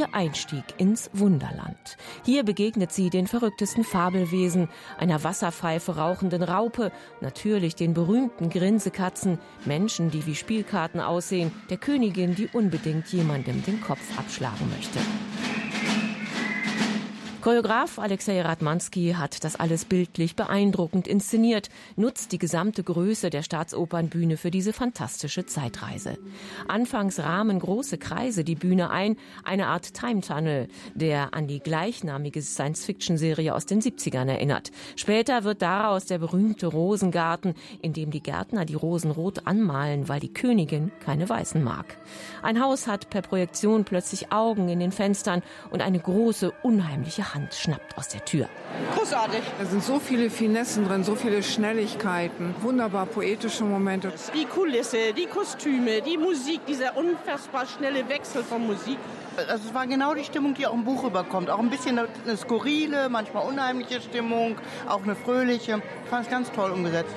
ihr Einstieg ins Wunderland. Hier begegnet sie den verrücktesten Fabelwesen, einer Wasserpfeife rauchenden Raupe, natürlich den berühmten Grinsekatzen, Menschen, die wie Spielkarten aussehen, der Königin, die unbedingt jemandem den Kopf abschlagen möchte. Choreograf Alexej Radmanski hat das alles bildlich beeindruckend inszeniert, nutzt die gesamte Größe der Staatsopernbühne für diese fantastische Zeitreise. Anfangs rahmen große Kreise die Bühne ein, eine Art Time-Tunnel, der an die gleichnamige Science-Fiction-Serie aus den 70ern erinnert. Später wird daraus der berühmte Rosengarten, in dem die Gärtner die Rosen rot anmalen, weil die Königin keine Weißen mag. Ein Haus hat per Projektion plötzlich Augen in den Fenstern und eine große, unheimliche Hand schnappt aus der Tür. Großartig. Da sind so viele Finessen drin, so viele Schnelligkeiten, wunderbar poetische Momente. Die Kulisse, die Kostüme, die Musik, dieser unfassbar schnelle Wechsel von Musik. Also es war genau die Stimmung, die auch im Buch rüberkommt. Auch ein bisschen eine skurrile, manchmal unheimliche Stimmung, auch eine fröhliche. Ich fand es ganz toll umgesetzt.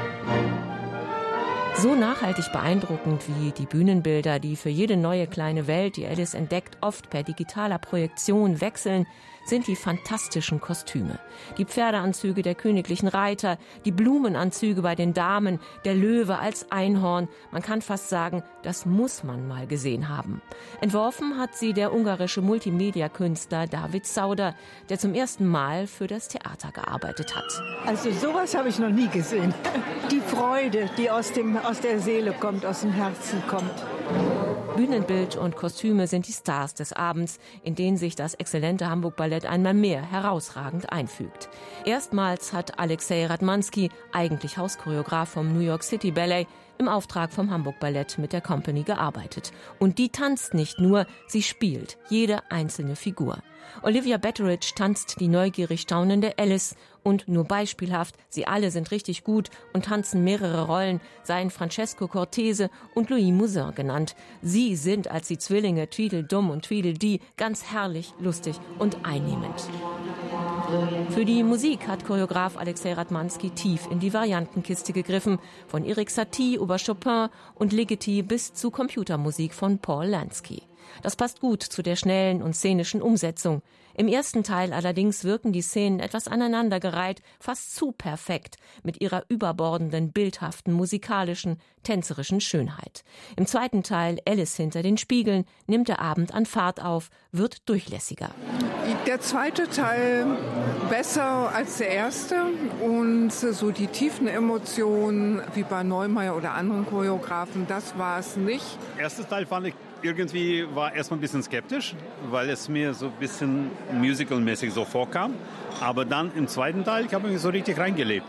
So nachhaltig beeindruckend wie die Bühnenbilder, die für jede neue kleine Welt, die Alice entdeckt, oft per digitaler Projektion wechseln, sind die fantastischen Kostüme. Die Pferdeanzüge der königlichen Reiter, die Blumenanzüge bei den Damen, der Löwe als Einhorn. Man kann fast sagen, das muss man mal gesehen haben. Entworfen hat sie der ungarische Multimedia-Künstler David Sauder, der zum ersten Mal für das Theater gearbeitet hat. Also sowas habe ich noch nie gesehen. Die Freude, die aus der Seele kommt, aus dem Herzen kommt. Bühnenbild und Kostüme sind die Stars des Abends, in denen sich das exzellente Hamburg-Ballett einmal mehr herausragend einfügt. Erstmals hat Alexej Radmanski, eigentlich Hauschoreograf vom New York City Ballet, im Auftrag vom Hamburg-Ballett mit der Company gearbeitet. Und die tanzt nicht nur, sie spielt jede einzelne Figur. Olivia Betteridge tanzt die neugierig staunende Alice und nur beispielhaft, sie alle sind richtig gut und tanzen mehrere Rollen, seien Francesco Cortese und Louis Mouzin genannt. Sie sind als die Zwillinge Tweedledum und Tweedledee ganz herrlich, lustig und einnehmend. Für die Musik hat Choreograf Alexej Radmanski tief in die Variantenkiste gegriffen, von Erik Satie über Chopin und Ligeti bis zu Computermusik von Paul Lansky. Das passt gut zu der schnellen und szenischen Umsetzung. Im ersten Teil allerdings wirken die Szenen etwas aneinandergereiht, fast zu perfekt, mit ihrer überbordenden, bildhaften, musikalischen, tänzerischen Schönheit. Im zweiten Teil, Alice hinter den Spiegeln, nimmt der Abend an Fahrt auf, wird durchlässiger. Der zweite Teil besser als der erste und so die tiefen Emotionen wie bei Neumeier oder anderen Choreografen, das war es nicht. Erster Teil fand ich irgendwie, war erstmal ein bisschen skeptisch, weil es mir so ein bisschen musical-mäßig so vorkam. Aber dann im zweiten Teil, ich habe mich so richtig reingelebt.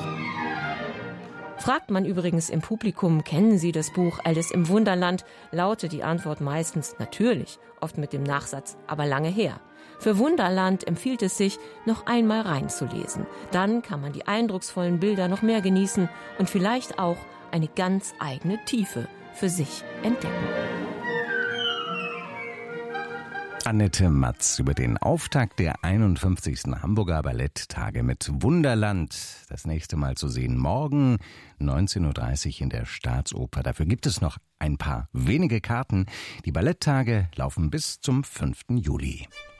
Fragt man übrigens im Publikum, kennen Sie das Buch Alice im Wunderland, lautet die Antwort meistens natürlich, oft mit dem Nachsatz, aber lange her. Für Wunderland empfiehlt es sich, noch einmal reinzulesen. Dann kann man die eindrucksvollen Bilder noch mehr genießen und vielleicht auch eine ganz eigene Tiefe für sich entdecken. Annette Matz über den Auftakt der 51. Hamburger Balletttage mit Wunderland. Das nächste Mal zu sehen morgen 19.30 Uhr in der Staatsoper. Dafür gibt es noch ein paar wenige Karten. Die Balletttage laufen bis zum 5. Juli.